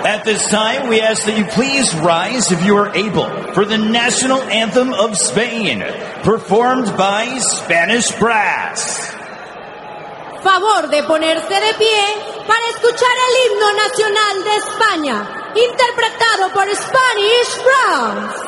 At this time, we ask that you please rise if you are able for the national anthem of Spain, performed by Spanish Brass. Favor de ponerse de pie para escuchar el himno nacional de España, interpretado por Spanish Brass.